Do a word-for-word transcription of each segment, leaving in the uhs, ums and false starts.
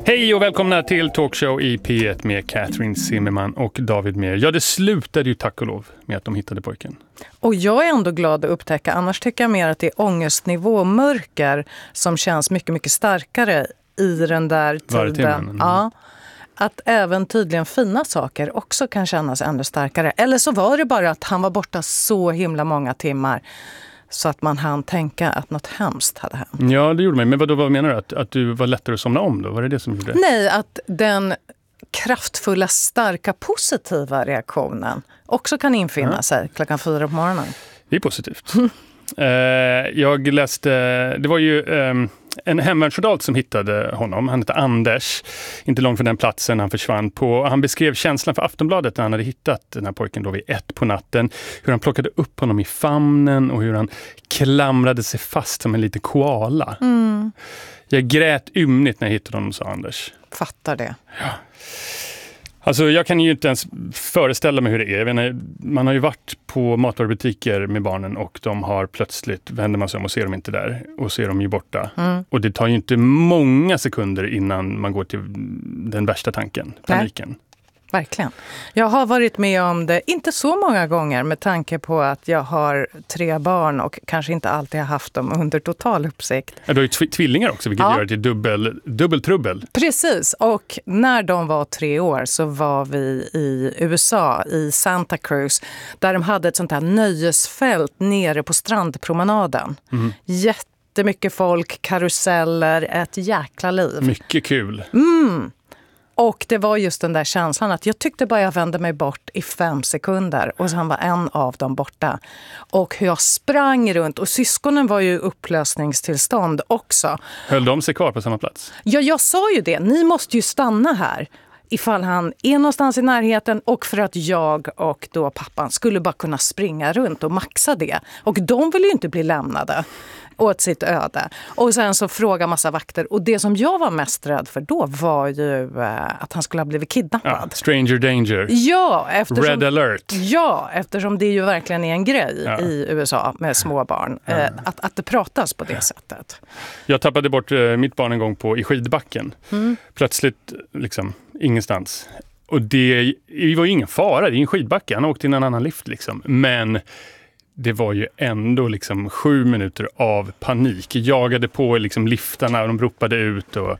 Hej och välkomna till Talkshow i P ett med Catherine Zimmerman och David Mer. Ja, det slutade ju tack och lov med att de hittade pojken. Och jag är ändå glad att upptäcka, annars tycker jag mer att det är ångestnivå och mörker som känns mycket, mycket starkare i den där tiden. Mm. Ja, att även tydligen fina saker också kan kännas ännu starkare. Eller så var det bara att han var borta så himla många timmar så att man hann tänka att något hemskt hade hänt. Ja, det gjorde mig. Men vad, då, vad menar du? Att, att du var lättare att somna om då? Var det det som gjorde? Nej, att den kraftfulla, starka, positiva reaktionen också kan infinna ja. sig klockan fyra på morgonen. Det är positivt. uh, jag läste, det var ju um, en hemvärnssoldat som hittade honom. Han heter Anders, inte långt från den platsen han försvann på. Han beskrev känslan för Aftonbladet när han hade hittat den här pojken då vid ett på natten. Hur han plockade upp honom i famnen och hur han klamrade sig fast som en liten koala. Mm. Jag grät ymnigt när jag hittade honom, sa Anders. Fattar det. Ja. Alltså jag kan ju inte ens föreställa mig hur det är. Jag menar, man har ju varit på matvarubutiker med barnen och de har plötsligt, vänder man sig om och ser dem inte där och ser dem ju borta. Mm. Och det tar ju inte många sekunder innan man går till den värsta tanken, paniken. Nej. Verkligen. Jag har varit med om det, inte så många gånger med tanke på att jag har tre barn och kanske inte alltid har haft dem under total uppsikt. Ja, du har ju tv- tvillingar också, vilket ja. gör det dubbel, dubbeltrubbel. Precis, och när de var tre år så var vi i U S A, i Santa Cruz, där de hade ett sånt här nöjesfält nere på strandpromenaden. Mm. Jättemycket folk, karuseller, ett jäkla liv. Mycket kul. Mm. Och det var just den där känslan att jag tyckte bara jag vände mig bort i fem sekunder och sen var en av dem borta. Och hur jag sprang runt, och syskonen var ju i upplösningstillstånd också. Höll de sig kvar på samma plats? Ja, jag sa ju det. Ni måste ju stanna här ifall han är någonstans i närheten, och för att jag och då pappan skulle bara kunna springa runt och maxa det. Och de vill ju inte bli lämnade åt sitt öde. Och sen så fråga massa vakter. Och det som jag var mest rädd för då var ju eh, att han skulle ha blivit kidnappad. Ja, stranger danger. Ja, eftersom, Red alert. Ja, eftersom det ju verkligen är en grej ja. i U S A med små barn. Ja. Eh, att, att det pratas på det sättet. Jag tappade bort eh, mitt barn en gång på i skidbacken. Mm. Plötsligt, liksom, ingenstans. Och det, det var ju ingen fara, det är en skidbacke. Han åkte in en annan lift liksom. Men det var ju ändå liksom sju minuter av panik. Jagade på liksom liftarna och de ropade ut. Och,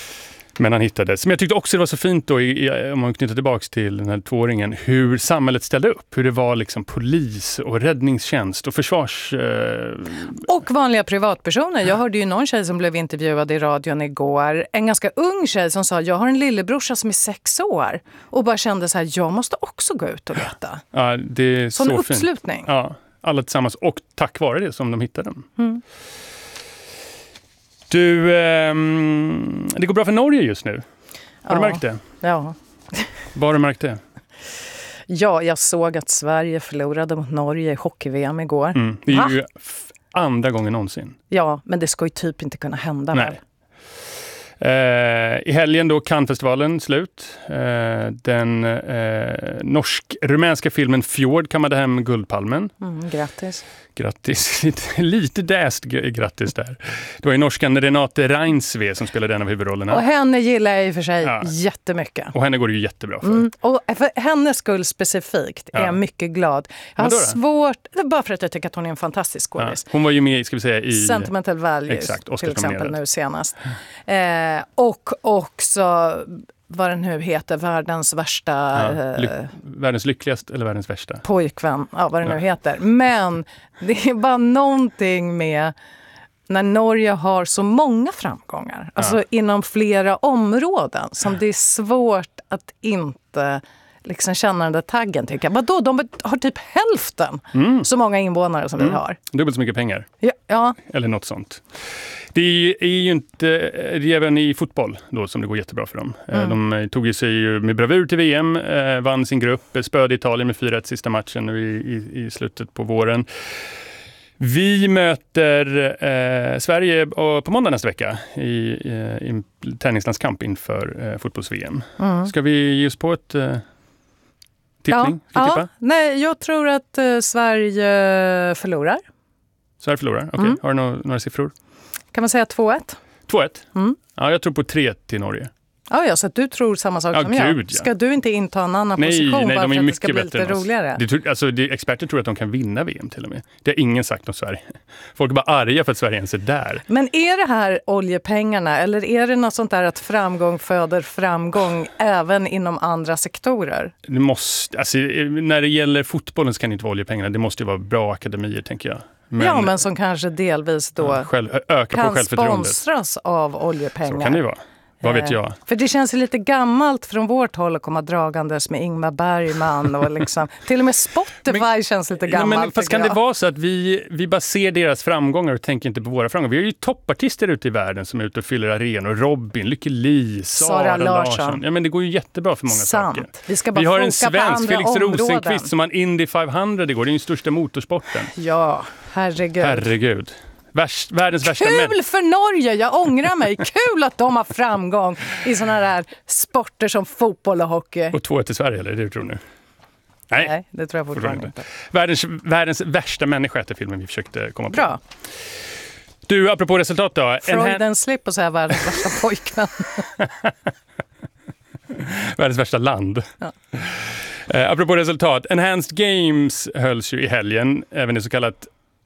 men han hittades. Men jag tyckte också det var så fint då, i, om man knyter tillbaka till den här tvååringen, hur samhället ställde upp. Hur det var liksom polis och räddningstjänst och försvars... Eh... Och vanliga privatpersoner. Jag hörde ju någon tjej som blev intervjuad i radion igår. En ganska ung tjej som sa, jag har en lillebrorsa som är sex år. Och bara kände så här, jag måste också gå ut och leta. Ja, det är sån så uppslutning. Fint. Ja. Alla tillsammans, och tack vare det som de hittade dem. Mm. Du, eh, det går bra för Norge just nu. Har ja. du märkt det? Ja. Vad har du märkt det? Ja, jag såg att Sverige förlorade mot Norge i hockey-V M igår. Mm. Det är Va? ju f- andra gången någonsin. Ja, men det ska ju typ inte kunna hända. Nej. Väl? Eh, I helgen då Cannes-festivalen slut. Eh, den eh, norsk-rumänska filmen Fjord kammade hem Guldpalmen. Mm, grattis. Grattis. lite, lite däst grattis där. Det var ju norskan Renate Reinsve som spelade en av huvudrollerna. Och henne gillar jag i och för sig ja. jättemycket. Och henne går det ju jättebra för. Mm, och för hennes skull specifikt ja. är jag mycket glad. Jag har svårt, bara för att jag tycker att hon är en fantastisk skådis. Ja. Hon var ju med, ska vi säga, i Sentimental Values exakt, till exempel nu senast. Eh, och också vad den nu heter, världens värsta... Ja, ly- eh, världens lyckligaste eller världens värsta? Pojkvän, ja vad det ja. nu heter. Men det är bara någonting med när Norge har så många framgångar. Alltså ja. inom flera områden som det är svårt att inte liksom känna den där taggen, tycker jag. Vadå? De har typ hälften mm. så många invånare som mm. vi har. Dubbelt så mycket pengar. Ja. ja. Eller något sånt. Det är ju inte, det är även i fotboll då som det går jättebra för dem. Mm. De tog ju sig med bravur till V M, vann sin grupp, spöde Italien med fyra ett sista matchen nu i, i, i slutet på våren. Vi möter eh, Sverige på måndag nästa vecka i, i, i en träningslandskamp inför eh, fotbolls-V M. Mm. Ska vi ge oss på ett eh, tippning? Ja, ja. Nej, jag tror att eh, Sverige förlorar. Sverige förlorar, okej. Okay. Mm. Har du några, några siffror? Kan man säga två ett? två ett? Mm. Ja, jag tror på tre till Norge. Ja, ja, så att du tror samma sak ja, som gud, jag. Ska ja. du inte inta en annan nej, position nej, bara de är för att det mycket ska bli bättre lite än oss. roligare? Det tror, alltså, det, experter tror att de kan vinna V M till och med. Det har ingen sagt om Sverige. Folk är bara arga för att Sverige ens är där. Men är det här oljepengarna eller är det något sånt där att framgång föder framgång även inom andra sektorer? Det måste, alltså, när det gäller fotbollen så kan det inte vara oljepengarna. Det måste ju vara bra akademier, tänker jag. Men, ja, men som kanske delvis då ja, själv, öka kan på självförtroendet. sponsras av oljepengar. Så kan det ju vara. Vad vet jag? För det känns ju lite gammalt från vårt håll att komma dragandes med Ingmar Bergman och liksom, till och med Spotify men, känns lite gammalt. Men, fast kan jag. det vara så att vi, vi bara ser deras framgångar och tänker inte på våra framgångar? Vi har ju toppartister ute i världen som är ute och fyller arenor. Robin, Lykke Li, Sara, Sara Larsson. Larsson. Ja, men det går ju jättebra för många Sant. saker. Vi, ska bara vi har en svensk, Felix Rosenqvist som har Indy femhundra igår. Det är ju den största motorsporten. Ja, herregud. Herregud. Värst, världens värsta Kul män. för Norge, jag ångrar mig. Kul att de har framgång i såna här sporter som fotboll och hockey. Och två till Sverige, eller det tror du nu? Nej, Nej, det tror jag fortfarande inte. Världens, världens värsta människa heter filmen vi försökte komma på. Bra. Du, apropå resultat då. Freud en slip och säga världens värsta pojkvän. Världens värsta land. Ja. Eh, apropå resultat. Enhanced Games hölls ju i helgen, även det så kallat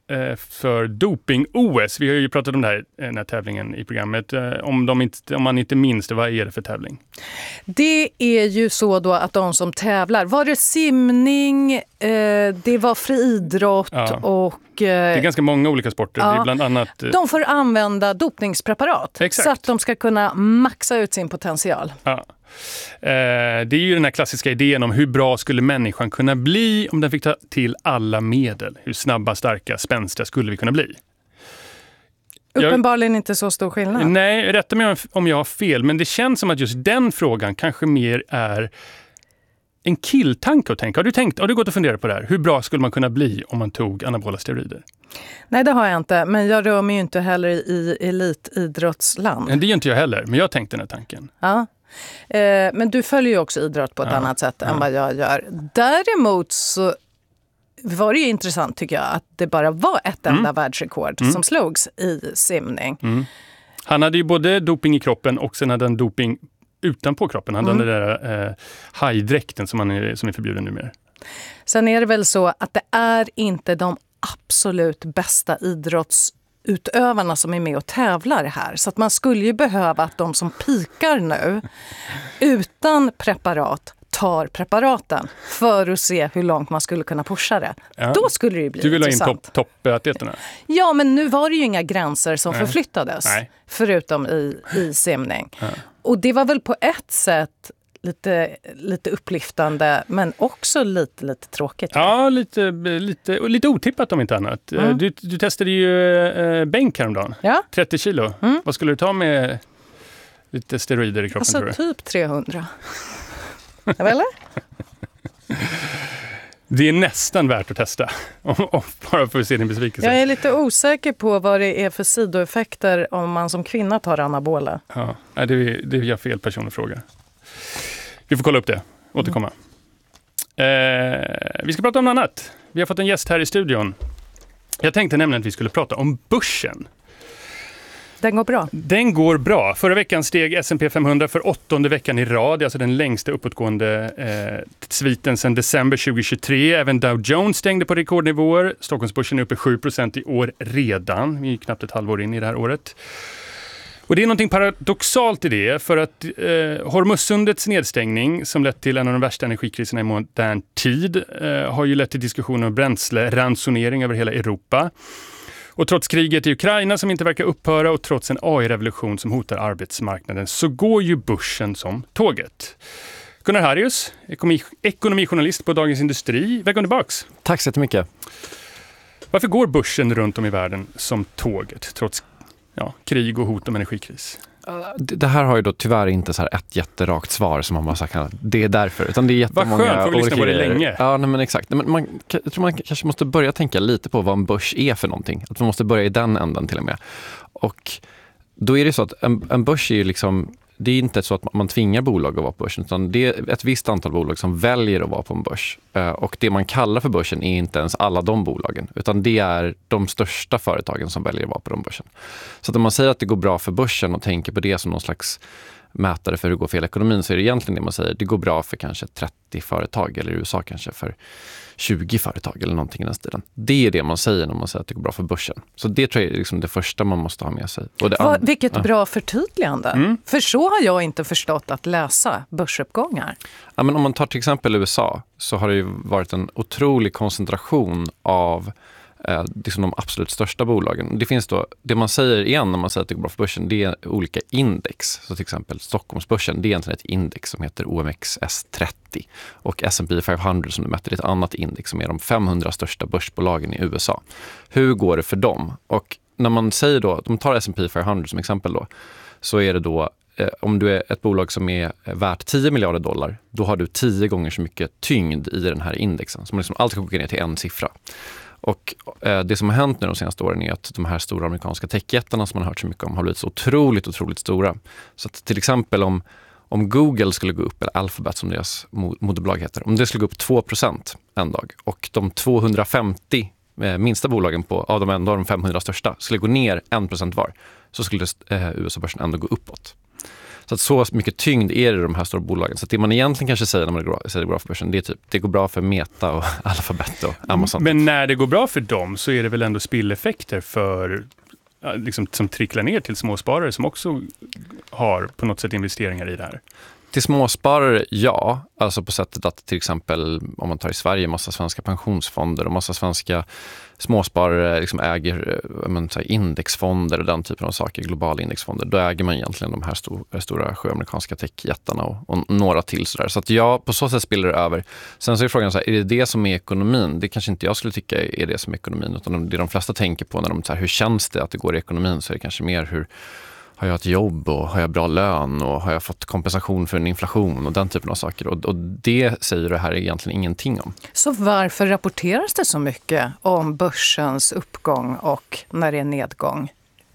för doping-O S. Vi har ju pratat om det här, den här tävlingen i programmet. Om, de inte, om man inte minns det, vad är det för tävling? Det är ju så då att de som tävlar, var det simning, eh, det var friidrott ja. och... Eh, det är ganska många olika sporter. Ja, det är bland annat... Eh, de får använda dopningspreparat Exakt. så att de ska kunna maxa ut sin potential. Ja. Eh, det är ju den här klassiska idén om hur bra skulle människan kunna bli om den fick ta till alla medel. Hur snabba, starka, spänstiga skulle vi kunna bli? Uppenbarligen jag, inte så stor skillnad. Nej, rätta mig om jag har fel. Men det känns som att just den frågan kanske mer är en killtanke att tänka. Har du tänkt, har du gått och funderat på det här? Hur bra skulle man kunna bli om man tog anabola steroider? Nej, det har jag inte. Men jag rör mig ju inte heller i elitidrottsland. Det gör inte jag heller, men jag tänkte den här tanken. Ja. Eh, men du följer ju också idrott på ett ja, annat sätt ja. än vad jag gör. Däremot så var det ju intressant tycker jag att det bara var ett enda mm. världsrekord mm. som slogs i simning. Mm. Han hade ju både doping i kroppen och sen hade han doping utanpå kroppen. Han mm. hade den där eh, hajdräkten som, han är, som är förbjuden numera. Sen är det väl så att det är inte de absolut bästa idrotts utövarna som är med och tävlar här. Så att man skulle ju behöva att de som pikar nu utan preparat tar preparaten för att se hur långt man skulle kunna pusha det. Ja. Då skulle det ju bli Du vill intressant. ha in topp, toppatleterna? Ja, men nu var det ju inga gränser som Nej. förflyttades. Nej. Förutom i, i simning. Ja. Och det var väl på ett sätt lite, lite upplyftande men också lite, lite tråkigt. Ja, lite, lite, lite otippat om inte annat. Mm. Du, du testade ju äh, bänk häromdagen. Ja. trettio kilo. Mm. Vad skulle du ta med lite steroider i kroppen? Alltså tror du? typ trehundra. Eller? Det är nästan värt att testa. Bara för att se din besvikelse. Jag är lite osäker på vad det är för sidoeffekter om man som kvinna tar anabola. Ja, det är, det är jag fel person att fråga. Vi får kolla upp det. Återkomma. Mm. Eh, vi ska prata om något annat. Vi har fått en gäst här i studion. Jag tänkte nämligen att vi skulle prata om börsen. Den går bra. Den går bra. Förra veckan steg S and P femhundra för åttonde veckan i rad. Alltså den längsta uppåtgående eh, sviten sedan december tjugohundratjugotre. Även Dow Jones stängde på rekordnivåer. Stockholmsbörsen är uppe sju procent i år redan. Vi är knappt ett halvår in i det här året. Och det är någonting paradoxalt i det, för att eh, Hormussundets nedstängning som lett till en av de värsta energikriserna i modern tid eh, har ju lett till diskussioner om bränsleransonering över hela Europa. Och trots kriget i Ukraina som inte verkar upphöra och trots en A I-revolution som hotar arbetsmarknaden så går ju börsen som tåget. Gunnar Harrius, ekonomi, ekonomijournalist på Dagens Industri. Välkommen tillbaks. Tack så jättemycket. Varför går börsen runt om i världen som tåget trots ja, krig och hot om energikris? Det här har ju då tyvärr inte så här ett jätterakt svar som man bara sagt kan. Det är därför. Utan det är jättemånga. Vad skönt, får vi lyssna på det länge. Ja, nej, men exakt. Men man, jag tror man kanske måste börja tänka lite på vad en börs är för någonting. Att man måste börja i den änden till och med. Och då är det så att en, en börs är ju liksom, det är inte så att man tvingar bolag att vara på börsen, utan det är ett visst antal bolag som väljer att vara på en börs. Och det man kallar för börsen är inte ens alla de bolagen, utan det är de största företagen som väljer att vara på de börsen. Så att om man säger att det går bra för börsen och tänker på det som någon slags mätare för hur det går för hela ekonomin, så är det egentligen det man säger, det går bra för kanske trettio företag, eller i U S A kanske för tjugo företag eller någonting i den stilen. Det är det man säger när man säger att det går bra för börsen. Så det tror jag är liksom det första man måste ha med sig. Och det Vad, vilket ja. bra förtydligande. Mm. För så har jag inte förstått att läsa börsuppgångar. Ja, men om man tar till exempel U S A, så har det ju varit en otrolig koncentration av eh, liksom de absolut största bolagen. Det finns då, det man säger igen när man säger att det går bra för börsen, det är olika index. Så till exempel Stockholmsbörsen, det är egentligen ett index som heter O M X S trettio. Och S and P femhundra som du mäter, är ett annat index som är de femhundra största börsbolagen i U S A. Hur går det för dem? Och när man säger då, de tar S and P femhundra som exempel då, så är det då eh, om du är ett bolag som är värt tio miljarder dollar, då har du tio gånger så mycket tyngd i den här indexen. Som liksom alltid kokar ner till en siffra. Och eh, det som har hänt nu de senaste åren är att de här stora amerikanska techjättarna som man har hört så mycket om har blivit så otroligt, otroligt stora. Så att till exempel om, om Google skulle gå upp, eller Alphabet som deras moderbolag heter, om det skulle gå upp två procent en dag och de tvåhundrafemtio eh, minsta bolagen på, av de ändå de femhundra största skulle gå ner en procent var, så skulle eh, U S A-börsen ändå gå uppåt. Så att så mycket tyngd är det i de här stora bolagen. Så att det man egentligen kanske säger när man går, säger det går bra för börsen, det är typ, det går bra för Meta och Alphabet och Amazon. Men när det går bra för dem så är det väl ändå spilleffekter för, liksom, som tricklar ner till småsparare som också har på något sätt investeringar i det här? Till småsparare, ja. Alltså på sättet att till exempel om man tar i Sverige massa svenska pensionsfonder och massa svenska småsparare liksom äger men, så här, indexfonder och den typen av saker, globala indexfonder. Då äger man egentligen de här stor, stora sjöamerikanska techjättarna och, och några till sådär. Så att ja, på så sätt spiller det över. Sen så är frågan så här, är det det som är ekonomin? Det kanske inte jag skulle tycka är det som är ekonomin, utan det de flesta tänker på när de så här, hur känns det att det går i ekonomin, så är det kanske mer hur har jag ett jobb och har jag bra lön och har jag fått kompensation för en inflation och den typen av saker. Och, och det säger det här egentligen ingenting om. Så varför rapporteras det så mycket om börsens uppgång och när det är nedgång?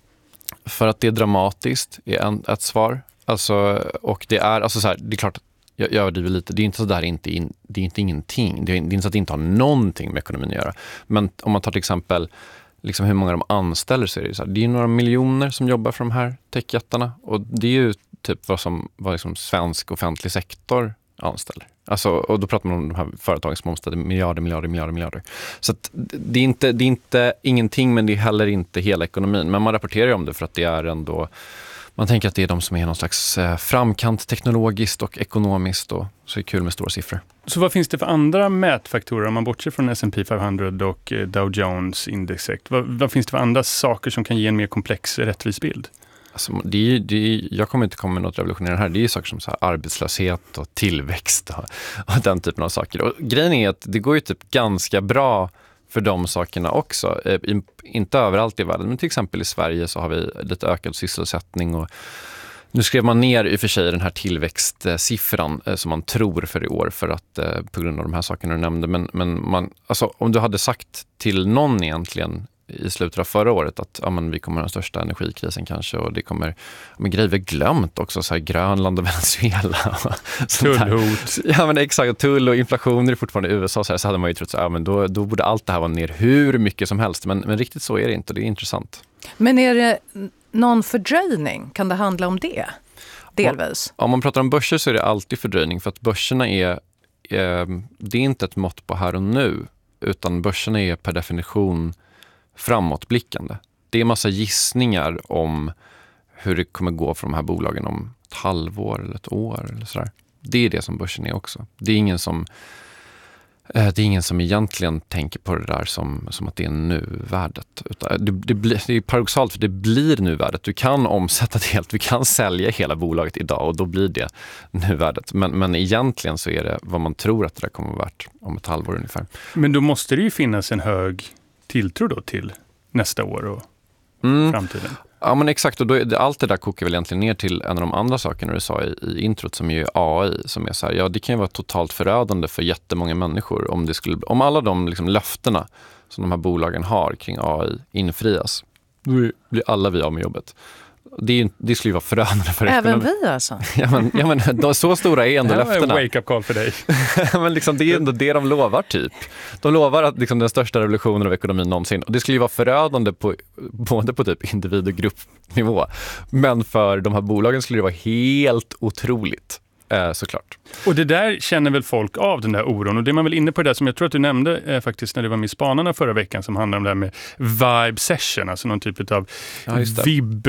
För att det är dramatiskt är en, ett svar. Alltså, och det är, alltså så här, det är klart, jag, jag överdriver lite, det är inte så där, inte in, det är inte ingenting. Det är, det är inte så att det inte har någonting med ekonomin att göra. Men om man tar till exempel liksom hur många de anställer, så är det så här, det är några miljoner som jobbar för de här techjättarna, och det är ju typ vad som vad liksom svensk offentlig sektor anställer. Alltså, och då pratar man om de här företagen som omställer miljarder, miljarder, miljarder, miljarder. Så att det är inte, det är inte ingenting, men det är heller inte hela ekonomin. Men man rapporterar ju om det för att det är ändå, man tänker att det är de som är någon slags framkant teknologiskt och ekonomiskt, och så är det kul med stora siffror. Så vad finns det för andra mätfaktorer om man bortser från S and P femhundra och Dow Jones Index? Vad, vad finns det för andra saker som kan ge en mer komplex rättvis bild? Alltså, det är, det är, jag kommer inte komma med något revolutionerande här. Det är saker som så här arbetslöshet och tillväxt och, och den typen av saker. Och grejen är att det går ju typ ganska bra för de sakerna också. I, inte överallt i världen, men till exempel i Sverige så har vi lite ökad sysselsättning, och nu skrev man ner i och för sig den här tillväxtsiffran som man tror för i år, för att på grund av de här sakerna du nämnde. Men, men man, alltså, om du hade sagt till någon egentligen i slutet av förra året att ja, men vi kommer ha den största energikrisen kanske, och det kommer, men grejer vi glömt också, så här Grönland och Venezuela. Tullhot. Ja, men exakt, tull och inflation är fortfarande i U S A, så, här, så hade man ju trott så ja, men då, då borde allt det här vara ner hur mycket som helst, men, men riktigt så är det inte, det är intressant. Men är det någon fördröjning? Kan det handla om det? Delvis. Om man pratar om börser så är det alltid fördröjning, för att börserna är, eh, det är inte ett mått på här och nu, utan börserna är per definition framåtblickande. Det är massa gissningar om hur det kommer gå för de här bolagen om ett halvår eller ett år eller sådär. Det är det som börsen är också. Det är ingen som eh, det är ingen som egentligen tänker på det där som, som att det är nuvärdet. Utan det, det, blir, det är paradoxalt, för det blir nuvärdet. Du kan omsätta det helt, du kan sälja hela bolaget idag och då blir det nuvärdet. Men, men egentligen så är det vad man tror att det där kommer att vara värt om ett halvår ungefär. Men då måste det ju finnas en hög tilltro då till nästa år och mm. framtiden. Ja, men exakt, och då är det, allt det där kokar väl egentligen ner till en av de andra sakerna du sa i, i introt, som är ju A I, som är så här, ja, det kan ju vara totalt förödande för jättemånga människor om det skulle, om alla de liksom löftena som de här bolagen har kring A I infrias. Då blir alla vi av med jobbet. Det, är ju, det skulle ju vara förödande för Även ekonomin. vi alltså? Ja, men, ja, men de, så stora är ändå det var löftena. en wake-up call för dig. Men liksom, det är ändå det de lovar typ. De lovar att liksom, den största revolutionen av ekonomin någonsin. Och det skulle ju vara förödande på, både på typ individ- och gruppnivå. Men för de här bolagen skulle det vara helt otroligt. Eh, såklart. Och det där känner väl folk av, den där oron. Och det är man väl inne på det där som jag tror att du nämnde eh, faktiskt när du var med i Spanarna förra veckan, som handlar om det här med vibe session, alltså någon typ av ja, vib.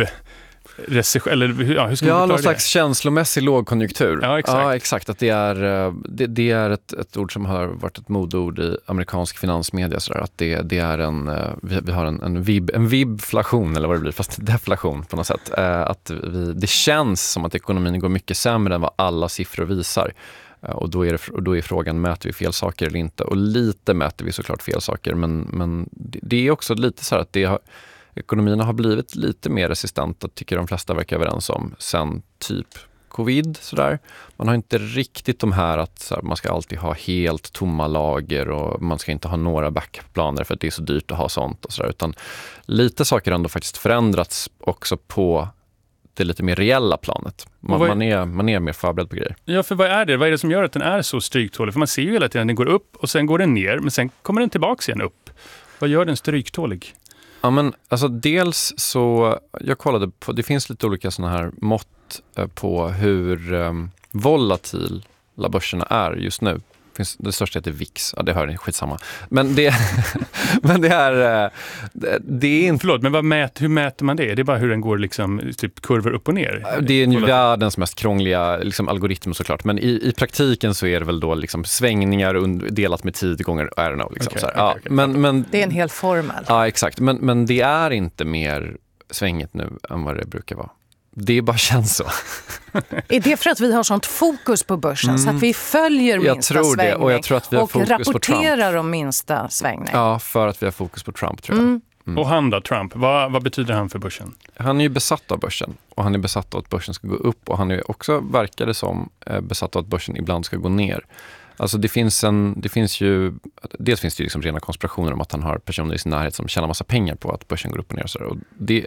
Eller ja, hur ska man ja, någon det? slags känslomässig lågkonjunktur. Ja, exakt. Ja, exakt. Att det är, det, det är ett, ett ord som har varit ett modord i amerikansk finansmedia. Så där, att det, det är en, vi, vi har en, en, vib, en vibflation, eller vad det blir, fast deflation på något sätt. Att vi, det känns som att ekonomin går mycket sämre än vad alla siffror visar. Och då är, det, och då är frågan, mäter vi fel saker eller inte? Och lite mäter vi såklart fel saker, men, men det, det är också lite så här att det har ekonomierna har blivit lite mer resistenta, tycker de flesta verkar överens om, sen typ covid. Sådär. Man har inte riktigt de här att så här, man ska alltid ha helt tomma lager och man ska inte ha några backplaner för att det är så dyrt att ha sånt. Och så där, utan lite saker har ändå faktiskt förändrats också på det lite mer reella planet. Man, är... man, är, man är mer förberedd på grejer. Ja, för vad är det? Vad är det som gör att den är så stryktålig? För man ser ju hela tiden att den går upp och sen går den ner, men sen kommer den tillbaka igen upp. Vad gör den stryktålig? Ja, men alltså dels så, jag kollade på, det finns lite olika såna här mått på hur um, volatila börserna är just nu. Finns, det största heter V I X, ja det hör ni, skitsamma. Men det, men det är, det, det är inte... Förlåt, men vad mät, hur mäter man det? Det är bara hur den går liksom, typ kurvor upp och ner? Det är ju världens mest krångliga liksom, algoritm såklart. Men i, i praktiken så är det väl då liksom svängningar und, delat med tid gånger I don't know. Liksom, okay, så här. okay, Ja, okay. Men, men, det är en hel formel. Ja, exakt. Men, men det är inte mer svängigt nu än vad det brukar vara. Det bara känns så. Är det för att vi har sånt fokus på börsen mm. så att vi följer minsta jag tror svängning det, och, jag tror att vi har och fokus rapporterar om minsta svängning? Ja, för att vi har fokus på Trump tror jag. Mm. Mm. Och han då, Trump, vad, vad betyder han för börsen? Han är ju besatt av börsen och han är besatt av att börsen ska gå upp och han är också, verkar det som, besatt av att börsen ibland ska gå ner. Alltså det finns en, det finns ju, dels finns det ju liksom rena konspirationer om att han har personer i sin närhet som tjänar massa pengar på att börsen går upp och ner och så där. Och det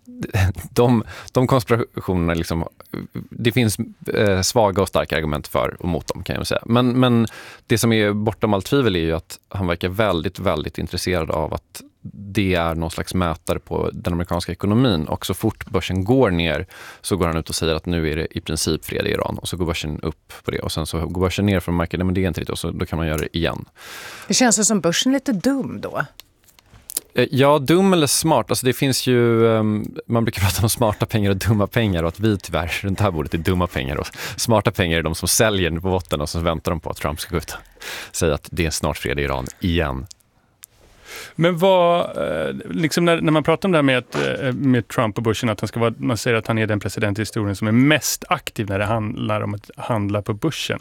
De, de konspirationerna liksom, det finns eh, svaga och starka argument för och mot dem kan jag säga. Men, men det som är bortom allt tvivel är ju att han verkar väldigt, väldigt intresserad av att det är någon slags mätare på den amerikanska ekonomin och så fort börsen går ner så går han ut och säger att nu är det i princip fred i Iran och så går börsen upp på det och sen så går börsen ner från marknaden, men det är inte riktigt och så då kan man göra det igen. Det känns som börsen är lite dum då. Ja, dum eller smart. Alltså det finns ju, um, man brukar prata om smarta pengar och dumma pengar och att vi tyvärr runt det här bordet är dumma pengar och smarta pengar är de som säljer på botten och så väntar de på att Trump ska gå ut och säga att det är snart fred i Iran igen. Men vad, liksom när, när man pratar om det här med, att, med Trump och börsen, att han ska vara, man säger att han är den president i historien som är mest aktiv när det handlar om att handla på börsen.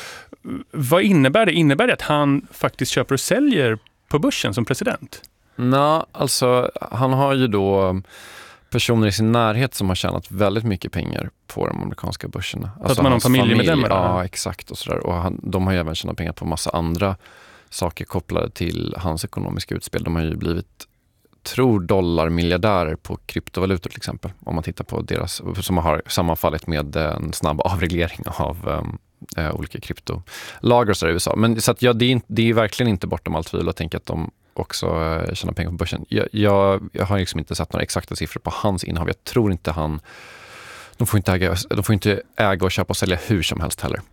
Vad innebär det? Innebär det att han faktiskt köper och säljer på börsen som president? Nej, alltså han har ju då personer i sin närhet som har tjänat väldigt mycket pengar på de amerikanska börserna. Alltså man har familjemedlemmar? Familj, ja, exakt. Och, så där. och han, de har ju även tjänat pengar på massa andra saker kopplade till hans ekonomiska utspel. De har ju blivit, tror dollarmiljardärer på kryptovalutor till exempel. Om man tittar på deras, som har sammanfallit med en snabb avreglering av um, uh, olika kryptolagar och så där i U S A. Men så att ja, det är, det är verkligen inte bortom allt tvivel att tänka att de också uh, tjänar pengar på börsen. Jag, jag, jag har liksom inte sett några exakta siffror på hans innehav. Jag tror inte han, de får inte äga, de får inte äga och köpa och sälja hur som helst heller.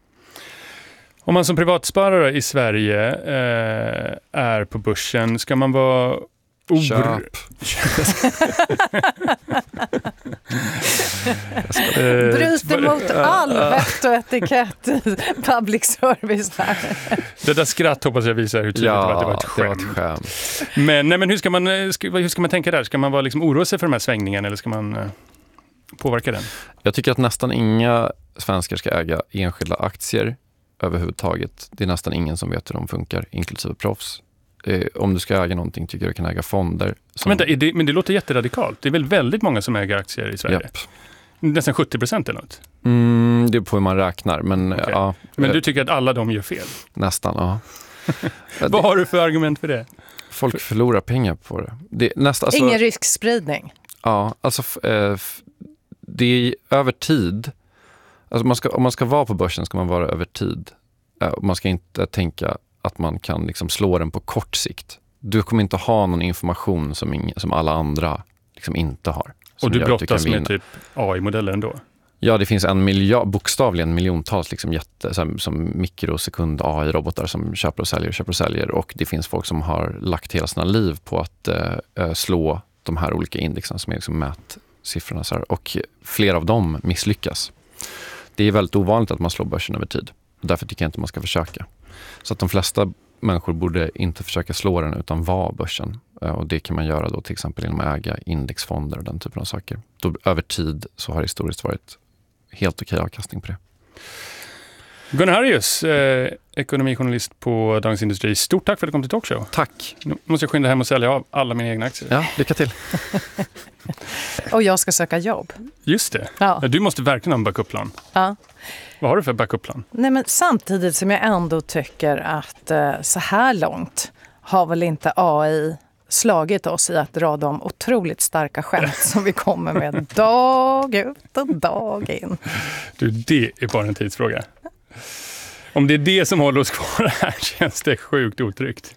Om man som privatsparare i Sverige eh, är på börsen, ska man vara or... Köp. Bryter mot all vett och etikett i public service här. Det där skratt hoppas jag visar hur tydligt ja, det var att det var ett skämt. Det var ett skämt. Men, nej, men hur, ska man, hur ska man tänka där? Ska man vara liksom oroa sig för de här svängningarna eller ska man eh, påverka den? Jag tycker att nästan inga svenskar ska äga enskilda aktier överhuvudtaget. Det är nästan ingen som vet hur de funkar, inklusive proffs. Eh, om du ska äga någonting tycker jag du kan äga fonder. Som... Vänta, är det, men det låter jätteradikalt. Det är väl väldigt många som äger aktier i Sverige? Japp. Nästan sjuttio procent eller något? Mm, det är på hur man räknar. Men, okay. ja, men du tycker att alla de gör fel? Nästan, ja. Vad har du för argument för det? Folk förlorar pengar på det. det nästa, alltså, Ingen riskspridning. Ja, alltså... F- f- det är över tid. Alltså man ska, om man ska vara på börsen ska man vara över tid. Man ska inte tänka att man kan liksom slå den på kort sikt. Du kommer inte ha någon information som, ing, som alla andra liksom inte har. Och du brottas med typ A I-modeller ändå? Ja, det finns en miljard, bokstavligen miljontals liksom jätte, som, som mikrosekund A I-robotar som köper och säljer, köper och säljer. Och det finns folk som har lagt hela sina liv på att eh, slå de här olika indexen som är liksom mätsiffrorna. Så här, och flera av dem misslyckas. Det är väldigt ovanligt att man slår börsen över tid. Därför tycker jag inte man ska försöka. Så att de flesta människor borde inte försöka slå den utan vara börsen. Och det kan man göra då till exempel genom att äga indexfonder och den typen av saker. Då, över tid så har det historiskt varit helt okej avkastning på det. Gunnar Harrius, eh, ekonomijournalist på Dagens Industri. Stort tack för att du kom till Talkshow. Tack. Nu måste jag skynda hem och sälja av alla mina egna aktier. Ja, lycka till. Och jag ska söka jobb. Just det. Ja. Du måste verkligen ha en backup-plan. Ja. Vad har du för backup-plan? Nej, men samtidigt som jag ändå tycker att eh, så här långt har väl inte A I slagit oss i att dra de otroligt starka skämt som vi kommer med dag ut och dag in. Du, det är bara en tidsfråga. Om det är det som håller oss kvar här känns det sjukt otryggt.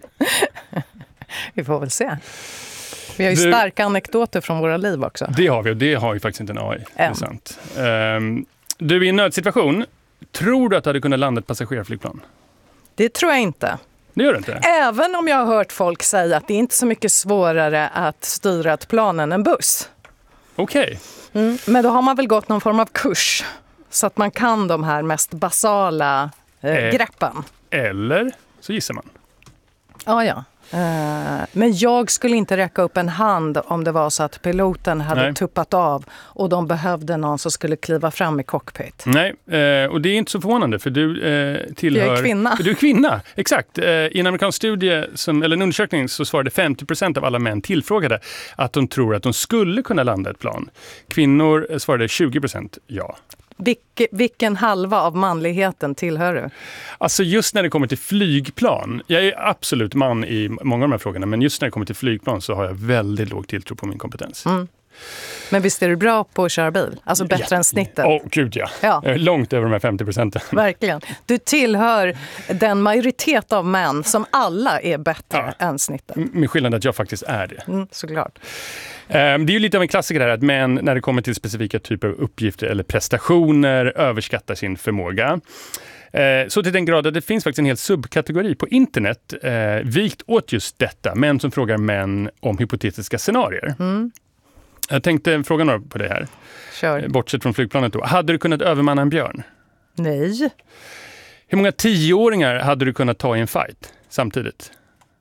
Vi får väl se. Vi har ju du, starka anekdoter från våra liv också. Det har vi och det har ju faktiskt inte en A I. Det är sant. Um, du är i en nödsituation. Tror du att du hade kunnat landa ett passagerarflygplan? Det tror jag inte. Det gör det inte? Även om jag har hört folk säga att det är inte så mycket svårare att styra ett plan än en buss. Okej. Okay. Mm, men då har man väl gått någon form av kurs så att man kan de här mest basala eh, eh, greppen. Eller så gissar man. Ja, ja. Uh, men jag skulle inte räcka upp en hand om det var så att piloten hade Nej. tuppat av och de behövde någon som skulle kliva fram i cockpit. Nej, uh, och det är inte så förvånande för du uh, tillhör... Jag är kvinna. Du är kvinna, exakt. Uh, I en amerikansk studie, som, eller en undersökning, så svarade femtio procent av alla män tillfrågade att de tror att de skulle kunna landa ett plan. Kvinnor svarade tjugo procent ja. Vilke, vilken halva av manligheten tillhör du? Alltså just när det kommer till flygplan, jag är absolut man i många av de här frågorna, men just när det kommer till flygplan så har jag väldigt låg tilltro på min kompetens. Mm. Men visst är du bra på att köra bil? Alltså bättre ja. än snittet? Åh, oh, gud ja. ja. Långt över de här femtio procenten. Verkligen. Du tillhör den majoritet av män som alla är bättre ja. än snittet. Med skillnad att jag faktiskt är det. Mm, såklart. Det är ju lite av en klassiker här att män när det kommer till specifika typer av uppgifter eller prestationer överskattar sin förmåga. Så till den grad att det finns faktiskt en hel subkategori på internet eh, vikt åt just detta. Män som frågar män om hypotetiska scenarier. Mm. Jag tänkte fråga några på det här. Kör. Bortsett från flygplanet då. Hade du kunnat övermanna en björn? Nej. Hur många tioåringar hade du kunnat ta i en fight samtidigt?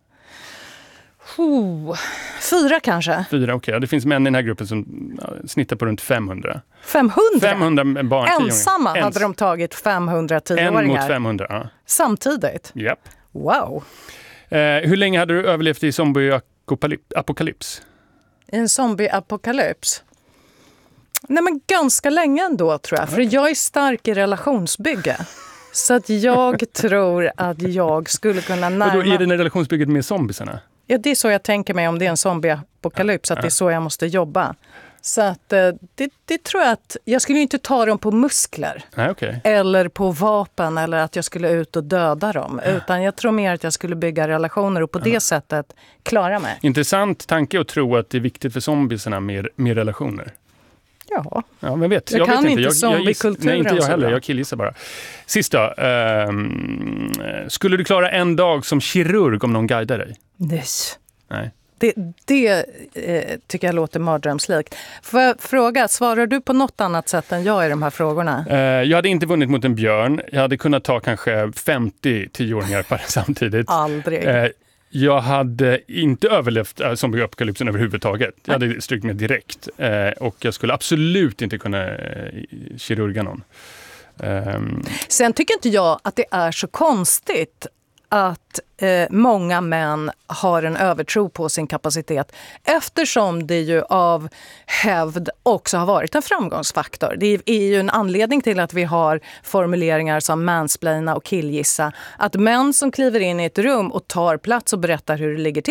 Oh, fyra kanske. Fyra, okej. Okay. Det finns män i den här gruppen som snittar på runt femhundra. femhundra? femhundra barn. Ensamma hade Ens. de tagit femhundra tioåringar. En mot femhundra, ja. Samtidigt? Japp. Wow. Eh, hur länge hade du överlevt i zombie-apokalyps? I en zombie-apokalyps? Nej, men ganska länge ändå tror jag. För jag är stark i relationsbygge. Så att jag tror att jag skulle kunna närma... Och då är det en relationsbygget med zombiesarna? Ja, det är så jag tänker mig om det är en zombie-apokalyps, att ja. det är så jag måste jobba. Så att det, det tror jag att... Jag skulle inte ta dem på muskler. Nej, okay. Eller på vapen eller att jag skulle ut och döda dem. Ja. Utan jag tror mer att jag skulle bygga relationer och på ja. det sättet klara mig. Intressant tanke att tro att det är viktigt för zombiesarna med, med relationer. Ja. Ja, men vet. Jag, jag kan vet inte zombiekulturen. Nej, inte jag heller. Jag killgissar bara. Sist då. Um, skulle du klara en dag som kirurg om någon guidar dig? Nej. Nej. Det, det eh, tycker jag låter mardrömslikt. Får jag fråga, svarar du på något annat sätt än jag i de här frågorna? Uh, jag hade inte vunnit mot en björn. Jag hade kunnat ta kanske femtio tioåringar samtidigt. Aldrig. Uh, Jag hade inte överlevt äh, zombie-apokalypsen överhuvudtaget. Jag hade strykt mig direkt. Eh, och jag skulle absolut inte kunna eh, kirurga någon. Um. Sen tycker inte jag att det är så konstigt att eh, många män har en övertro på sin kapacitet. Eftersom det ju av hävd också har varit en framgångsfaktor. Det är ju en anledning till att vi har formuleringar som mansplaina och killgissa. Att män som kliver in i ett rum och tar plats och berättar hur det ligger till,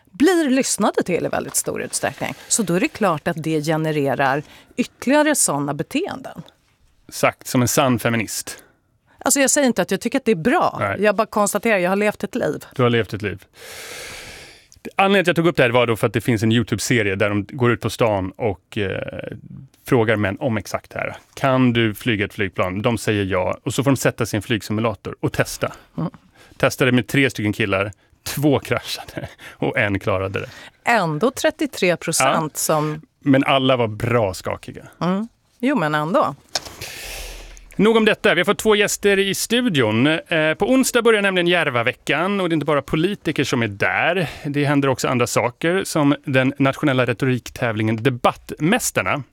blir lyssnade till i väldigt stor utsträckning. Så då är det klart att det genererar ytterligare sådana beteenden. Sagt som en sann feminist. Alltså jag säger inte att jag tycker att det är bra. Nej. Jag bara konstaterar att jag har levt ett liv. Du har levt ett liv. Anledningen till att jag tog upp det här var då för att det finns en YouTube-serie där de går ut på stan och eh, frågar män om exakt det här. Kan du flyga ett flygplan? De säger ja. Och så får de sätta sin flygsimulator och testa. Mm. Testade med tre stycken killar. Två kraschade och en klarade det. Ändå trettiotre procent ja, som... Men alla var bra skakiga. Mm. Jo, men ändå. Nog om detta. Vi har fått två gäster i studion. Eh, på onsdag börjar nämligen Järvaveckan och det är inte bara politiker som är där. Det händer också andra saker som den nationella retoriktävlingen Debattmästarna.